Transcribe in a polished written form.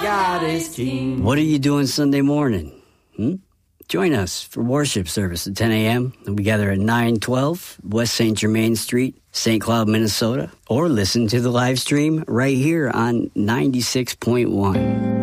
God is King. What are you doing Sunday morning? Join us for worship service at 10 a.m. We gather at 912 West St. Germain Street, St. Cloud, Minnesota. Or listen to the live stream right here on 96.1.